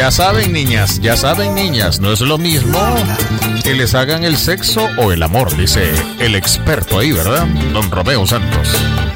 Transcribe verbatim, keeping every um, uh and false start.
Ya saben, niñas, ya saben, niñas, no es lo mismo que les hagan el sexo o el amor, dice el experto ahí, ¿verdad? Don Romeo Santos.